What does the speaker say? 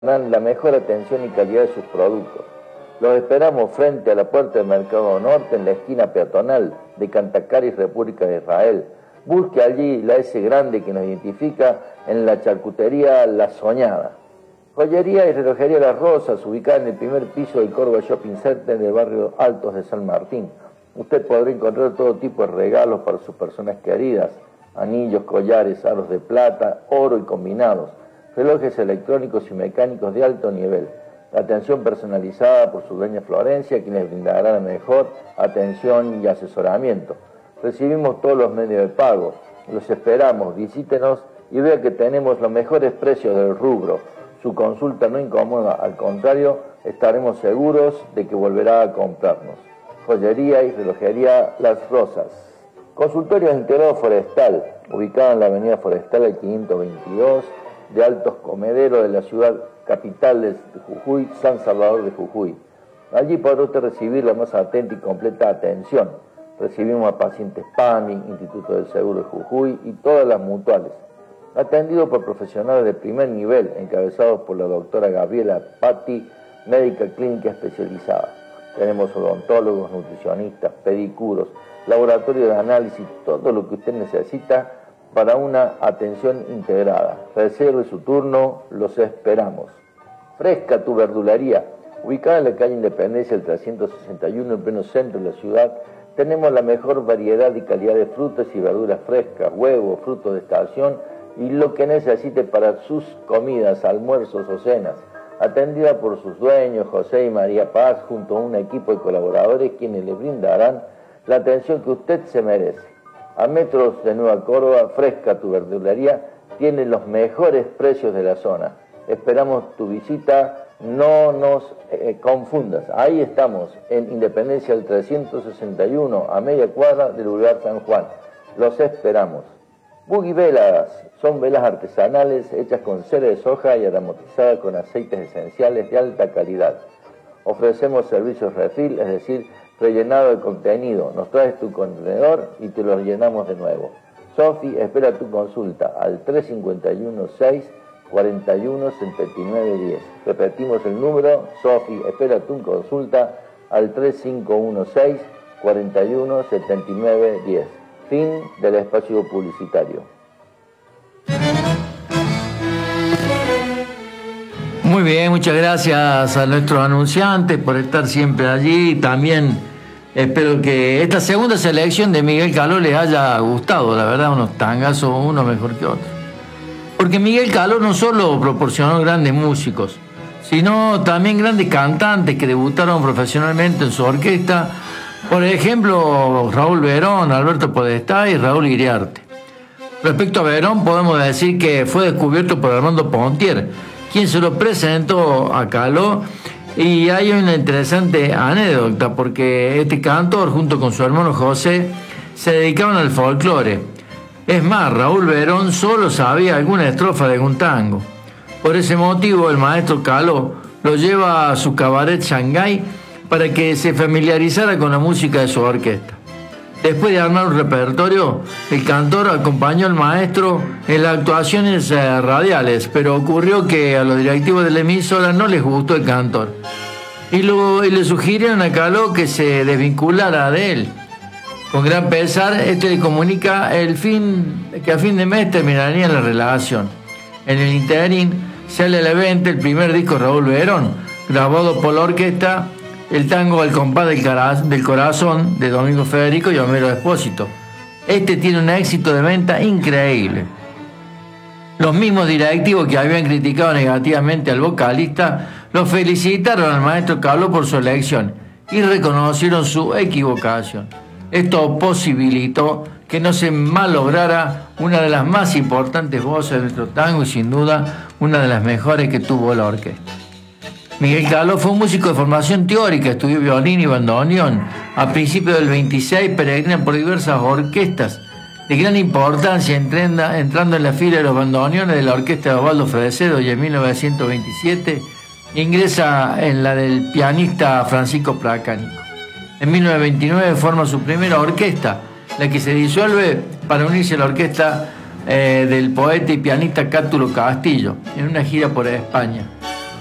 la mejor atención y calidad de sus productos. Los esperamos frente a la puerta del Mercado Norte, en la esquina peatonal de Cantacaris, República de Israel. Busque allí la S grande que nos identifica en la charcutería La Soñada. Joyería y relojería Las Rosas, ubicada en el primer piso del Córdoba Shopping Center del barrio Altos de San Martín. Usted podrá encontrar todo tipo de regalos para sus personas queridas: anillos, collares, aros de plata, oro y combinados, relojes electrónicos y mecánicos de alto nivel. Atención personalizada por su dueña Florencia, quien les brindará la mejor atención y asesoramiento. Recibimos todos los medios de pago. Los esperamos, visítenos y vea que tenemos los mejores precios del rubro. Su consulta no incomoda, al contrario, estaremos seguros de que volverá a comprarnos. Joyería y relojería Las Rosas. Consultorio Integrado Forestal, ubicado en la avenida Forestal al 522 de Altos Comederos de la ciudad capital de Jujuy, San Salvador de Jujuy. Allí podrá usted recibir la más atenta y completa atención. Recibimos a pacientes PAMI, Instituto del Seguro de Jujuy y todas las mutuales. Atendido por profesionales de primer nivel, encabezados por la doctora Gabriela Patti, médica clínica especializada. Tenemos odontólogos, nutricionistas, pedicuros, laboratorio de análisis, todo lo que usted necesita para una atención integrada. Reserve su turno, los esperamos. Fresca tu verdulería, ubicada en la calle Independencia, el 361, en pleno centro de la ciudad. Tenemos la mejor variedad y calidad de frutas y verduras frescas, huevos, frutos de estación y lo que necesite para sus comidas, almuerzos o cenas. Atendida por sus dueños, José y María Paz, junto a un equipo de colaboradores quienes le brindarán la atención que usted se merece. A metros de Nueva Córdoba, Fresca tu verdulería tiene los mejores precios de la zona. Esperamos tu visita, no nos confundas. Ahí estamos, en Independencia del 361, a media cuadra del Boulevard San Juan. Los esperamos. Buggy Velas son velas artesanales hechas con cera de soja y aromatizadas con aceites esenciales de alta calidad. Ofrecemos servicios refill, es decir, rellenado de contenido. Nos traes tu contenedor y te lo llenamos de nuevo. Sofi espera tu consulta al 351-6-41-79-10. Repetimos el número. Sofi espera tu consulta al 3516-41-79-10. Fin del espacio publicitario. Muy bien, muchas gracias a nuestros anunciantes por estar siempre allí. También espero que esta segunda selección de Miguel Caló les haya gustado, la verdad, unos tangazos, uno mejor que otro. Porque Miguel Caló no solo proporcionó grandes músicos, sino también grandes cantantes que debutaron profesionalmente en su orquesta. Por ejemplo, Raúl Verón, Alberto Podestá y Raúl Iriarte. Respecto a Verón, podemos decir que fue descubierto por Armando Pontier, quien se lo presentó a Caló, y hay una interesante anécdota, porque este cantor, junto con su hermano José, se dedicaban al folclore. Es más, Raúl Verón solo sabía alguna estrofa de un tango. Por ese motivo, el maestro Caló lo lleva a su cabaret Shanghái para que se familiarizara con la música de su orquesta. Después de armar un repertorio, el cantor acompañó al maestro en las actuaciones radiales, pero ocurrió que a los directivos de la emisora no les gustó el cantor. Y le sugirieron a Caló que se desvinculara de él. Con gran pesar, este le comunica que a fin de mes terminaría la relación. En el interín sale a la venta el primer disco de Raúl Verón, grabado por la orquesta, el tango Al compás del corazón, de Domingo Federico y Homero Expósito. Este tiene un éxito de venta increíble. Los mismos directivos que habían criticado negativamente al vocalista lo felicitaron al maestro Caló por su elección y reconocieron su equivocación. Esto posibilitó que no se malograra una de las más importantes voces de nuestro tango y sin duda una de las mejores que tuvo la orquesta. Miguel Caló fue un músico de formación teórica, estudió violín y bandoneón. A principios del 26 peregrina por diversas orquestas de gran importancia, entrando en la fila de los bandoneones de la orquesta de Osvaldo Fresedo, y en 1927 ingresa en la del pianista Francisco Pracánico. En 1929 forma su primera orquesta, la que se disuelve para unirse a la orquesta del poeta y pianista Cátulo Castillo, en una gira por España.